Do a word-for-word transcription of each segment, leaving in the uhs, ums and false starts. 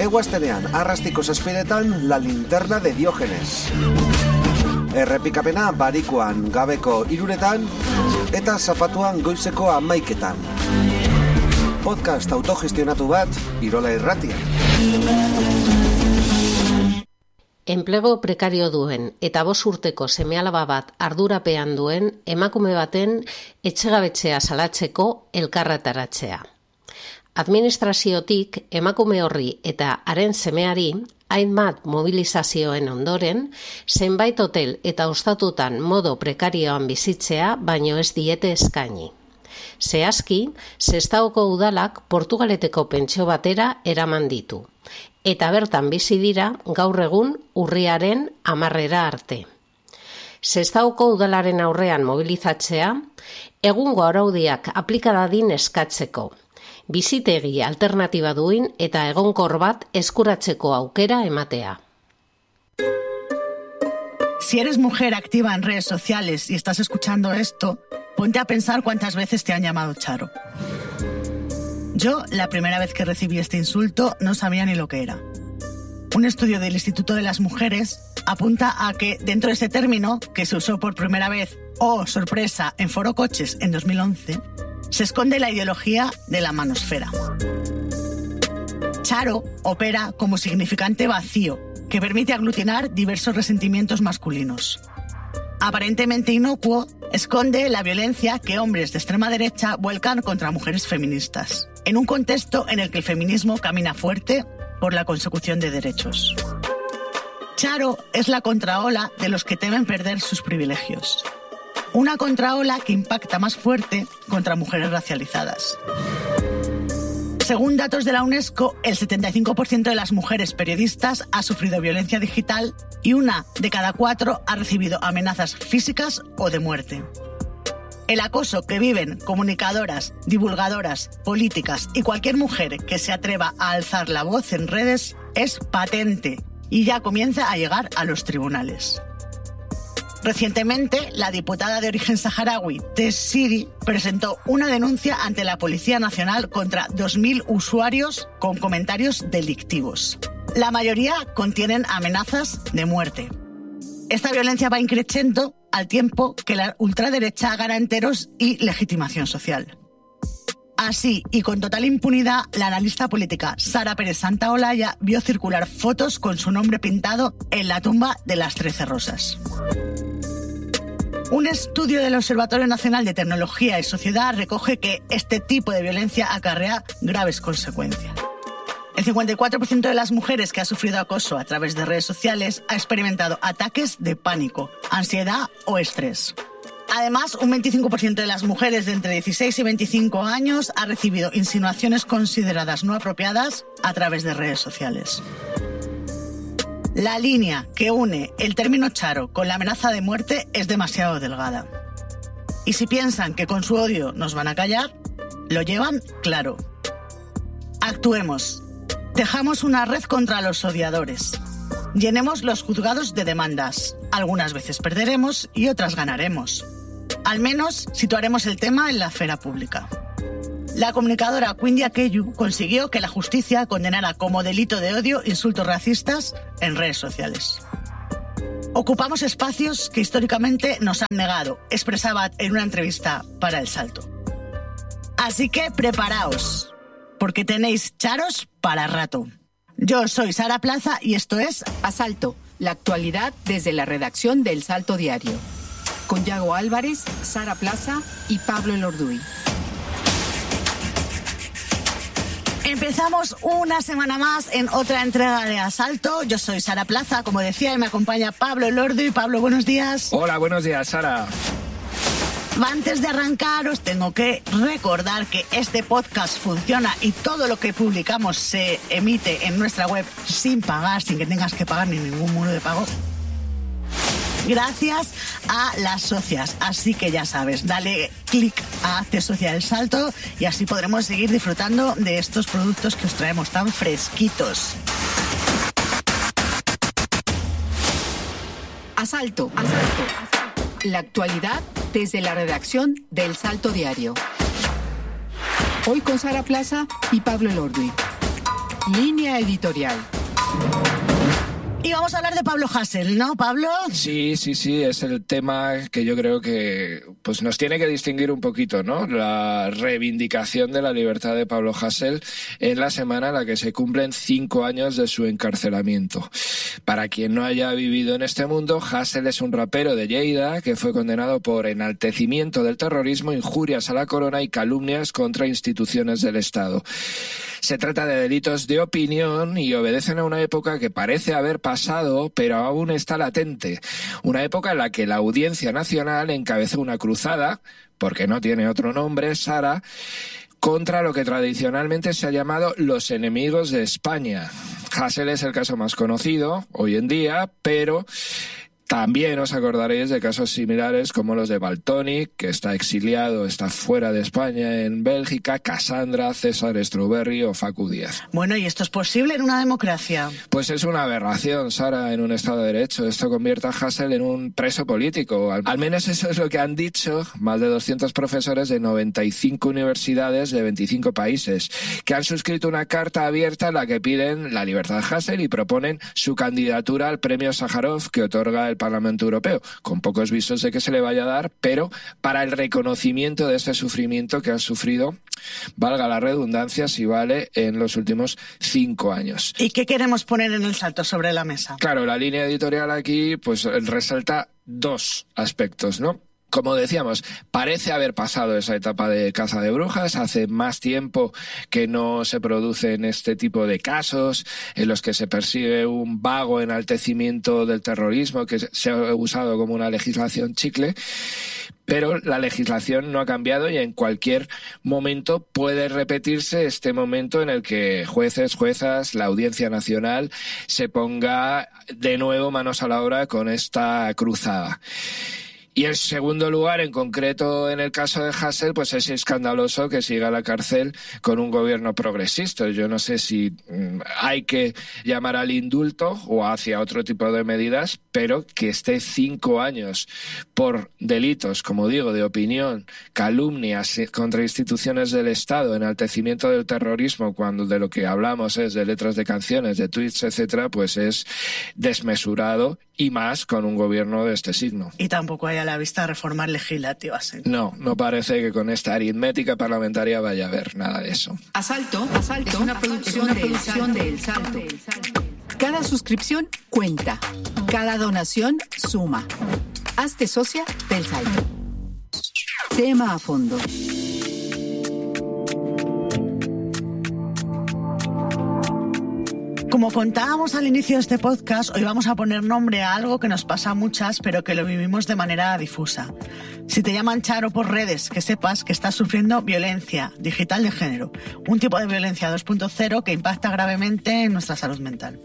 Eguaztenean, arrastiko zazpidetan, La Linterna de Diógenes. Errepikapena barikoan gabeko iruretan, eta zapatuan goizeko amaiketan. Podcast autogestionatu bat, Irola Irratia. Enplego prekario duen eta bost urteko seme-alaba bat ardurapean duen emakume baten etxegabetzea salatzeko elkarretaratzea. Administraziotik emakume horri eta haren semeari hainbat mobilizazioen ondoren, zenbait hotel eta ostatutan modo prekarioan bizitzea baino ez diete eskaini. Zehazki, Sestaoko udalak Portugaleteko pentsio batera eraman ditu, eta bertan bizi dira gaur egun urriaren hamarrera arte. Sestaoko udalaren aurrean mobilizatzea, egungo araudiak aplikadadin eskatzeko, bizitegi alternatiba duin eta egonkor bat eskuratzeko aukera ematea. Si eres mujer activa en redes sociales y estás escuchando esto, ponte a pensar cuántas veces te han llamado Charo. Yo, la primera vez que recibí este insulto, no sabía ni lo que era. Un estudio del Instituto de las Mujeres apunta a que dentro de ese término, que se usó por primera vez, oh, sorpresa, en Foro Coches en dos mil once, se esconde la ideología de la manosfera. Charo opera como significante vacío, que permite aglutinar diversos resentimientos masculinos. Aparentemente inocuo, esconde la violencia que hombres de extrema derecha vuelcan contra mujeres feministas, en un contexto en el que el feminismo camina fuerte por la consecución de derechos. Charo es la contraola de los que temen perder sus privilegios. Una contraola que impacta más fuerte contra mujeres racializadas. Según datos de la UNESCO, el setenta y cinco por ciento de las mujeres periodistas ha sufrido violencia digital y una de cada cuatro ha recibido amenazas físicas o de muerte. El acoso que viven comunicadoras, divulgadoras, políticas y cualquier mujer que se atreva a alzar la voz en redes es patente y ya comienza a llegar a los tribunales. Recientemente, la diputada de origen saharaui, Tess Sidi, presentó una denuncia ante la Policía Nacional contra dos mil usuarios con comentarios delictivos. La mayoría contienen amenazas de muerte. Esta violencia va increciendo al tiempo que la ultraderecha gana enteros y legitimación social. Así, y con total impunidad, la analista política Sara Pérez Santaolalla vio circular fotos con su nombre pintado en la tumba de las Trece Rosas. Un estudio del Observatorio Nacional de Tecnología y Sociedad recoge que este tipo de violencia acarrea graves consecuencias. El cincuenta y cuatro por ciento de las mujeres que ha sufrido acoso a través de redes sociales ha experimentado ataques de pánico, ansiedad o estrés. Además, un veinticinco por ciento de las mujeres de entre dieciséis y veinticinco años ha recibido insinuaciones consideradas no apropiadas a través de redes sociales. La línea que une el término Charo con la amenaza de muerte es demasiado delgada. Y si piensan que con su odio nos van a callar, lo llevan claro. Actuemos. Tejamos una red contra los odiadores. Llenemos los juzgados de demandas. Algunas veces perderemos y otras ganaremos. Al menos situaremos el tema en la esfera pública. La comunicadora Quindi Akeyu consiguió que la justicia condenara como delito de odio insultos racistas en redes sociales. Ocupamos espacios que históricamente nos han negado, expresaba en una entrevista para El Salto. Así que preparaos, porque tenéis charos para rato. Yo soy Sara Plaza y esto es Asalto, la actualidad desde la redacción de El Salto Diario. Con Yago Álvarez, Sara Plaza y Pablo Elorduy. Empezamos una semana más en otra entrega de Asalto. Yo soy Sara Plaza, como decía, y me acompaña Pablo Elorduy. Pablo, buenos días. Hola, buenos días, Sara. Antes de arrancar, os tengo que recordar que este podcast funciona y todo lo que publicamos se emite en nuestra web sin pagar, sin que tengas que pagar ni ningún muro de pago, gracias a las socias. Así que ya sabes, dale clic a Hazte Socia del Salto y así podremos seguir disfrutando de estos productos que os traemos tan fresquitos. Asalto, asalto. La actualidad desde la redacción de El Salto Diario. Hoy con Sara Plaza y Pablo Elorduy. Línea editorial. Y vamos a hablar de Pablo Hasél, ¿no, Pablo? Sí, sí, sí, es el tema que yo creo que pues nos tiene que distinguir un poquito, ¿no? La reivindicación de la libertad de Pablo Hasél en la semana en la que se cumplen cinco años de su encarcelamiento. Para quien no haya vivido en este mundo, Hasél es un rapero de Lleida que fue condenado por enaltecimiento del terrorismo, injurias a la corona y calumnias contra instituciones del Estado. Se trata de delitos de opinión y obedecen a una época que parece haber pasado, pero aún está latente. Una época en la que la Audiencia Nacional encabezó una cruzada, porque no tiene otro nombre, Sara, contra lo que tradicionalmente se ha llamado los enemigos de España. Hasél es el caso más conocido hoy en día, pero también os acordaréis de casos similares como los de Valtònyc, que está exiliado, está fuera de España, en Bélgica, Cassandra, César Strawberry o Facu Díaz. Bueno, ¿y esto es posible en una democracia? Pues es una aberración, Sara, en un Estado de Derecho. Esto convierte a Hasél en un preso político. Al, al menos eso es lo que han dicho más de doscientos profesores de noventa y cinco universidades de veinticinco países, que han suscrito una carta abierta en la que piden la libertad de Hasél y proponen su candidatura al premio Sájarov que otorga el Parlamento Europeo, con pocos visos de que se le vaya a dar, pero para el reconocimiento de este sufrimiento que ha sufrido, valga la redundancia, si vale, en los últimos cinco años. ¿Y qué queremos poner en el salto sobre la mesa? Claro, la línea editorial aquí pues resalta dos aspectos, ¿no? Como decíamos, parece haber pasado esa etapa de caza de brujas. Hace más tiempo que no se producen este tipo de casos en los que se persigue un vago enaltecimiento del terrorismo que se ha usado como una legislación chicle. Pero la legislación no ha cambiado y en cualquier momento puede repetirse este momento en el que jueces, juezas, la Audiencia Nacional se ponga de nuevo manos a la obra con esta cruzada. Y en segundo lugar, en concreto en el caso de Hasél, pues es escandaloso que siga a la cárcel con un gobierno progresista. Yo no sé si mm, hay que llamar al indulto o hacia otro tipo de medidas, pero que esté cinco años por delitos, como digo, de opinión, calumnias contra instituciones del Estado, enaltecimiento del terrorismo, cuando de lo que hablamos es de letras de canciones, de tweets, etcétera, pues es desmesurado y más con un gobierno de este signo. Y tampoco hay a la vista reformas legislativas, ¿eh? No, no parece que con esta aritmética parlamentaria vaya a haber nada de eso. Asalto, Asalto es una producción, es una producción de El Salto. Cada suscripción cuenta. Cada donación suma. Hazte socia del Salto. Tema a fondo. Como contábamos al inicio de este podcast, hoy vamos a poner nombre a algo que nos pasa a muchas, pero que lo vivimos de manera difusa. Si te llaman Charo por redes, que sepas que estás sufriendo violencia digital de género, un tipo de violencia dos punto cero que impacta gravemente en nuestra salud mental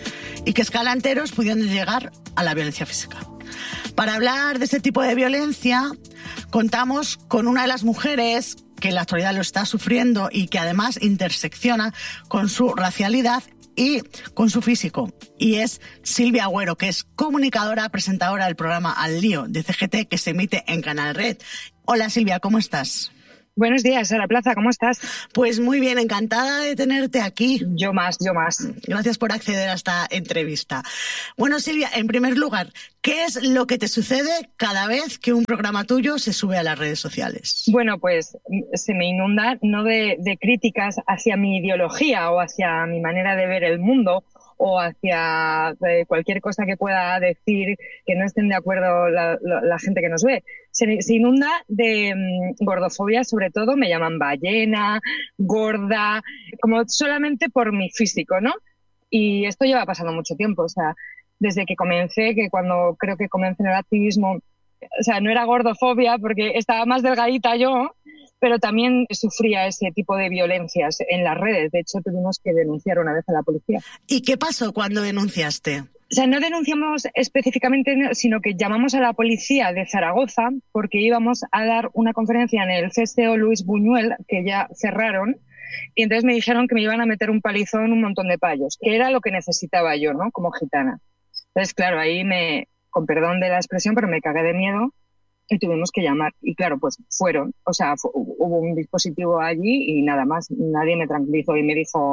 y que escala enteros pudiendo llegar a la violencia física. Para hablar de este tipo de violencia, contamos con una de las mujeres que en la actualidad lo está sufriendo y que además intersecciona con su racialidad y con su físico. Y es Silvia Agüero, que es comunicadora, presentadora del programa Al Lío de C G T, que se emite en Canal Red. Hola Silvia, ¿cómo estás? Buenos días, Sara Plaza, ¿cómo estás? Pues muy bien, encantada de tenerte aquí. Yo más, yo más. Gracias por acceder a esta entrevista. Bueno, Silvia, en primer lugar, ¿qué es lo que te sucede cada vez que un programa tuyo se sube a las redes sociales? Bueno, pues se me inunda no de, de críticas hacia mi ideología o hacia mi manera de ver el mundo o hacia eh, cualquier cosa que pueda decir que no estén de acuerdo la, la, la gente que nos ve. Se, se inunda de um, gordofobia, sobre todo, me llaman ballena, gorda, como solamente por mi físico, ¿no? Y esto lleva pasando mucho tiempo, o sea, desde que comencé, que cuando creo que comencé en el activismo, o sea, no era gordofobia porque estaba más delgadita yo, pero también sufría ese tipo de violencias en las redes. De hecho, tuvimos que denunciar una vez a la policía. ¿Y qué pasó cuando denunciaste? O sea, no denunciamos específicamente, sino que llamamos a la policía de Zaragoza porque íbamos a dar una conferencia en el C S O Luis Buñuel, que ya cerraron, y entonces me dijeron que me iban a meter un palizón, un montón de payos, que era lo que necesitaba yo, ¿no? Como gitana. Entonces, claro, ahí me, con perdón de la expresión, pero me cagué de miedo. Y tuvimos que llamar. Y claro, pues fueron. O sea, fu- hubo un dispositivo allí y nada más. Nadie me tranquilizó y me dijo,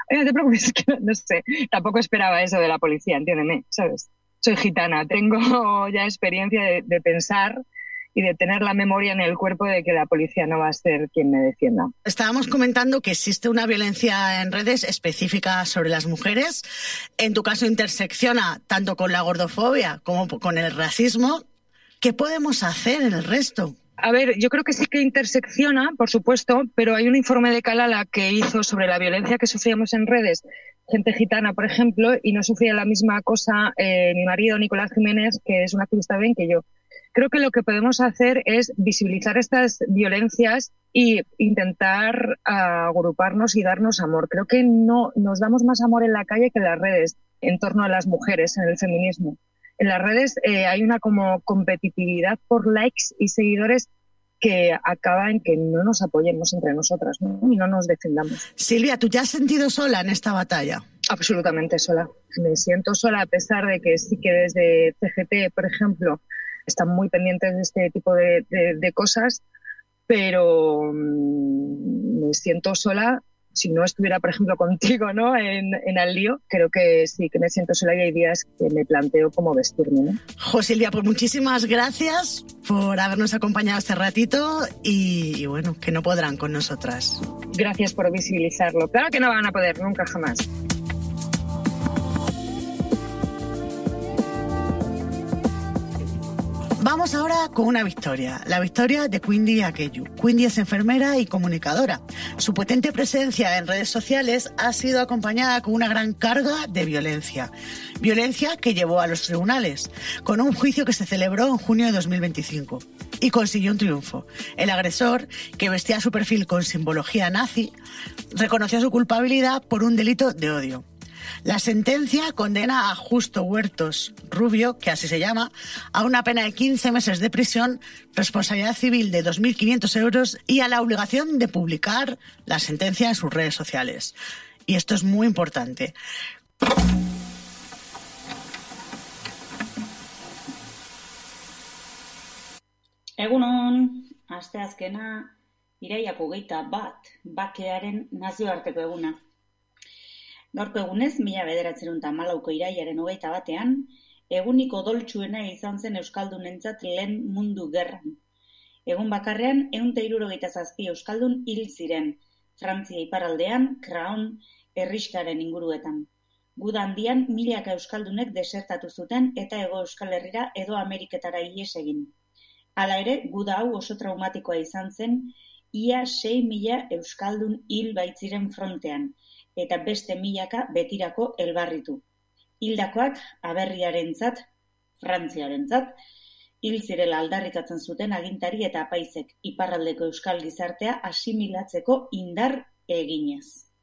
no te preocupes, que no, no sé, tampoco esperaba eso de la policía, entiéndeme, ¿sabes? Soy gitana, tengo ya experiencia de, de pensar y de tener la memoria en el cuerpo de que la policía no va a ser quien me defienda. Estábamos comentando que existe una violencia en redes específica sobre las mujeres. En tu caso intersecciona tanto con la gordofobia como con el racismo. ¿Qué podemos hacer en el resto? A ver, yo creo que sí que intersecciona, por supuesto, pero hay un informe de Kalala que hizo sobre la violencia que sufríamos en redes, gente gitana, por ejemplo, y no sufría la misma cosa eh, mi marido, Nicolás Jiménez, que es un activista bien que yo. Creo que lo que podemos hacer es visibilizar estas violencias y intentar uh, agruparnos y darnos amor. Creo que no nos damos más amor en la calle que en las redes, en torno a las mujeres, en el feminismo. En las redes eh, hay una como competitividad por likes y seguidores que acaba en que no nos apoyemos entre nosotras, ¿no? Y no nos defendamos. Silvia, ¿tú te has sentido sola en esta batalla? Absolutamente sola. Me siento sola a pesar de que sí que desde C G T, por ejemplo, están muy pendientes de este tipo de, de, de cosas, pero mmm, me siento sola. Si no estuviera, por ejemplo, contigo, ¿no? En, en Al Lío, creo que sí que me siento sola y hay días que me planteo cómo vestirme, ¿no? Jo, Silvia, pues muchísimas gracias por habernos acompañado este ratito y, y bueno, que no podrán con nosotras. Gracias por visibilizarlo. Claro que no van a poder, nunca jamás. Vamos ahora con una victoria, la victoria de Quindi Akeyu. Quindi es enfermera y comunicadora. Su potente presencia en redes sociales ha sido acompañada con una gran carga de violencia. Violencia que llevó a los tribunales, con un juicio que se celebró en junio de dos mil veinticinco. Y consiguió un triunfo. El agresor, que vestía su perfil con simbología nazi, reconoció su culpabilidad por un delito de odio. La sentencia condena a Justo Huertos Rubio, que así se llama, a una pena de quince meses de prisión, responsabilidad civil de dos mil quinientos euros y a la obligación de publicar la sentencia en sus redes sociales. Y esto es muy importante. Egunon, asteazkena, irailako hogeita bat, bakearen nazioarteko eguna. Gaurko egunez, mila bederatziehun eta hamalauko irailaren hogeita batean, egunik odoltsuena izan zen euskaldunentzat lehen mundu gerran. Egun bakarrean, ehun eta hirurogeita zazpi euskaldun hil ziren, Frantzia iparraldean, Craon herrixkaren inguruetan. Guda handian, milaka euskaldunek desertatu zuten eta Hego Euskal Herrira edo Ameriketara ihes egin. Hala ere, guda hau oso traumatikoa izan zen, ia sei mila euskaldun hil baitziren frontean, eta beste milaka betirako elbarritu. Hildakoak aberriarentzat, Frantziarentzat, hil zirela aldarrikatzen zuten agintari eta apaizek iparraldeko euskal gizartea asimilatzeko indar eginez.